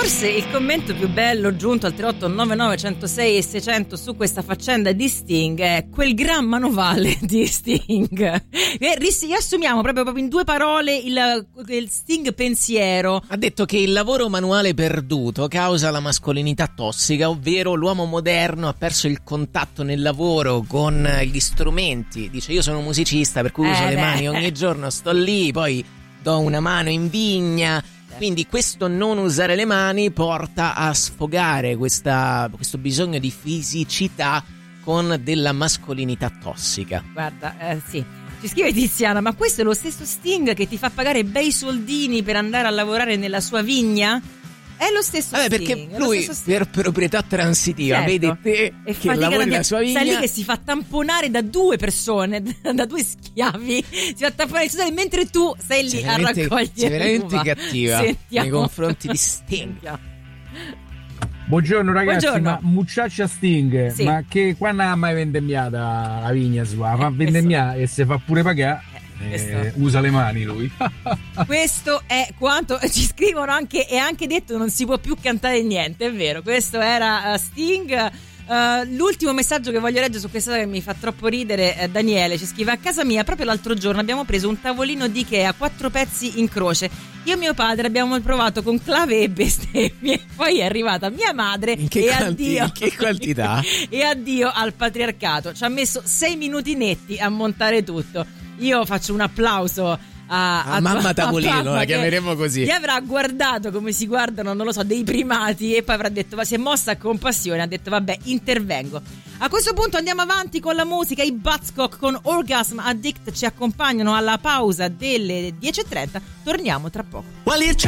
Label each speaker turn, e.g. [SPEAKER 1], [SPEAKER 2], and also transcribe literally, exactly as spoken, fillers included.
[SPEAKER 1] Forse il commento più bello giunto al tre otto nove nove uno zero sei e seicento su questa faccenda di Sting è quel gran manovale di Sting. E riassumiamo proprio, proprio in due parole il, il Sting pensiero.
[SPEAKER 2] Ha detto che il lavoro manuale perduto causa la mascolinità tossica, ovvero l'uomo moderno ha perso il contatto nel lavoro con gli strumenti. Dice: io sono musicista, per cui
[SPEAKER 1] eh
[SPEAKER 2] uso
[SPEAKER 1] beh.
[SPEAKER 2] le mani ogni giorno, sto lì, poi do una mano in vigna. Quindi questo non usare le mani porta a sfogare questa, questo bisogno di fisicità con della mascolinità tossica.
[SPEAKER 1] Guarda, eh, sì. Ci scrive Tiziana: ma questo è lo stesso Sting che ti fa pagare bei soldini per andare a lavorare nella sua vigna? È lo stesso
[SPEAKER 2] Vabbè,
[SPEAKER 1] Sting.
[SPEAKER 2] perché lui per proprietà transitiva,
[SPEAKER 1] certo,
[SPEAKER 2] vedi te
[SPEAKER 1] e
[SPEAKER 2] che lavori nella sua vigna.
[SPEAKER 1] Sta lì che si fa tamponare da due persone, da due schiavi, si fa tamponare il sudore mentre tu sei lì a raccogliere.
[SPEAKER 2] Sei veramente
[SPEAKER 1] l'uva.
[SPEAKER 2] cattiva
[SPEAKER 1] Sentiamo.
[SPEAKER 2] nei confronti di Sting.
[SPEAKER 3] Buongiorno ragazzi,
[SPEAKER 1] Buongiorno.
[SPEAKER 3] ma mucciaccia Sting,
[SPEAKER 1] Sì.
[SPEAKER 3] ma che quando ha mai vendemmiata la vigna sua? Fa
[SPEAKER 1] Eh,
[SPEAKER 3] vendemmiare e se fa pure pagare,
[SPEAKER 1] questo.
[SPEAKER 3] eh, usa le mani lui.
[SPEAKER 1] Questo è quanto ci scrivono anche, e anche detto non si può più cantare niente, è vero. Questo era uh, Sting. Uh, l'ultimo messaggio che voglio leggere su questa cosa che mi fa troppo ridere, eh, Daniele ci scrive: a casa mia proprio l'altro giorno abbiamo preso un tavolino di Ikea, quattro pezzi in croce, io e mio padre abbiamo provato con clave e bestemmie, poi è arrivata mia madre
[SPEAKER 2] In che
[SPEAKER 1] e
[SPEAKER 2] quanti-
[SPEAKER 1] addio
[SPEAKER 2] in che quantità?
[SPEAKER 1] e addio al patriarcato. Ci ha messo sei minuti netti a montare tutto. Io faccio un applauso a,
[SPEAKER 2] A mamma Tavolino,
[SPEAKER 1] mamma
[SPEAKER 2] la
[SPEAKER 1] che
[SPEAKER 2] chiameremo così.
[SPEAKER 1] Gli avrà guardato come si guardano, non lo so, dei primati, e poi avrà detto, ma si è mossa con passione, ha detto vabbè, intervengo. A questo punto andiamo avanti con la musica. I Buzzcock con Orgasm Addict ci accompagnano alla pausa delle dieci e trenta. Torniamo tra poco.
[SPEAKER 4] Well, you